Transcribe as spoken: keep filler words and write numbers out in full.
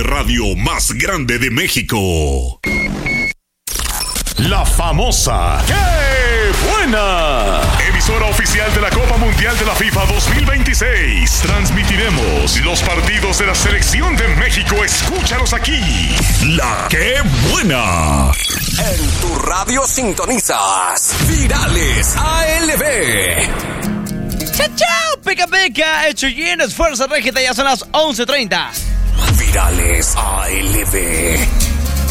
de radio más grande de México. La famosa ¡Qué buena! Emisora oficial de la Copa Mundial de la FIFA dos mil veintiséis. Transmitiremos los partidos de la selección de México. Escúchalos aquí. La ¡Qué buena! En tu radio sintonizas Virales A L B. ¡Chao, chao! Peca, peca, hecho lleno, esfuerzo, régita, ya son las once treinta. Virales A L B.